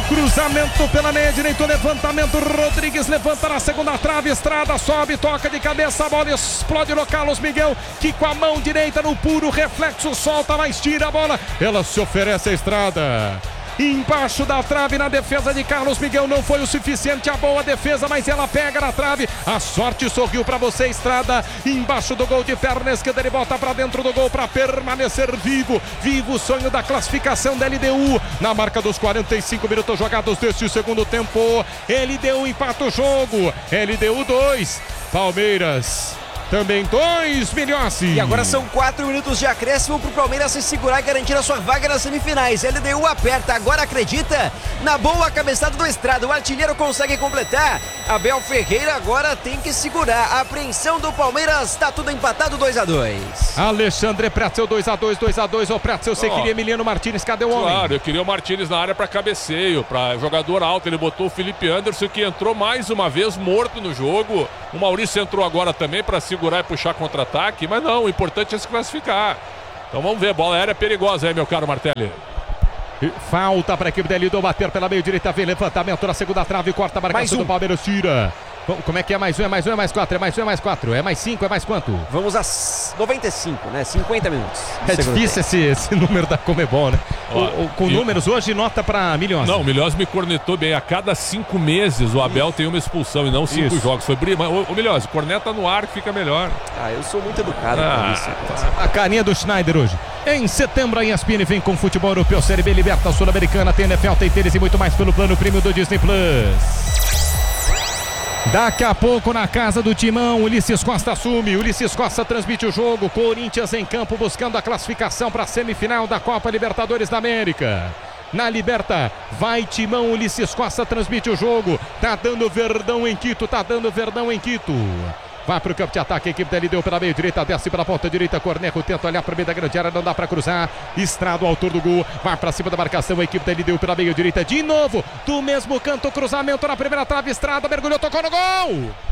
Cruzamento pela meia direita, levantamento, Rodrigues levanta na segunda trave, Estrada sobe, toca de cabeça, a bola explode no Carlos Miguel, que com a mão direita no puro reflexo solta, mas tira a bola, ela se oferece a Estrada. Embaixo da trave na defesa de Carlos Miguel, não foi o suficiente a boa defesa, mas ela pega na trave, a sorte sorriu para você, Estrada, embaixo do gol de perna esquerda, ele bota para dentro do gol para permanecer vivo o sonho da classificação da LDU, na marca dos 45 minutos jogados deste segundo tempo, LDU empata o jogo, LDU 2, Palmeiras também 2, Milhossi. E agora são 4 minutos de acréscimo pro Palmeiras se segurar e garantir a sua vaga nas semifinais. LDU aperta, agora acredita na boa cabeçada do Estrada. O artilheiro consegue completar. Abel Ferreira agora tem que segurar. A apreensão do Palmeiras, tá tudo empatado, 2-2. Alexandre Pretzel, 2-2. Ô Pretzel, você queria Emiliano Martínez, cadê o homem? Claro, eu queria o Martínez na área para cabeceio, para jogador alto. Ele botou o Felipe Anderson, que entrou mais uma vez morto no jogo. O Maurício entrou agora também para segurar e puxar contra-ataque, mas não, o importante é se classificar. Então vamos ver, bola aérea perigosa aí, meu caro Martelli. Falta para a equipe da LDU bater pela meio direita, vem levantamento na segunda trave, corta a marcação do Palmeiras, tira. Como é que é? Mais um, é mais 4, é mais 4, é mais 5, é mais quanto? Vamos a 95, né? 50 minutos. É difícil esse número da Comebol, né? Com números hoje, nota para Milhões. Não, o Milhões me cornetou bem. A cada 5 meses o Abel tem uma expulsão e não 5 jogos. Foi o Milhões, corneta no ar que fica melhor. Eu sou muito educado com isso. A carinha do Schneider hoje. Em setembro, a ESPN vem com futebol europeu, Série B, Liberta, Sul-Americana, tem NFL, tem tênis e muito mais pelo plano premium do Disney Plus. Daqui a pouco na casa do Timão, Ulisses Costa assume, Ulisses Costa transmite o jogo, Corinthians em campo buscando a classificação para a semifinal da Copa Libertadores da América. Na Liberta, vai Timão, Ulisses Costa transmite o jogo, tá dando Verdão em Quito, Vai para o campo de ataque, a equipe dele deu pela meio direita, desce pela ponta direita, Cornejo tenta olhar para o meio da grande área, não dá para cruzar, Estrada, o autor do gol, vai para cima da marcação, a equipe dele deu pela meio direita, de novo, do mesmo canto, cruzamento na primeira trave, Estrada, mergulhou, tocou no gol!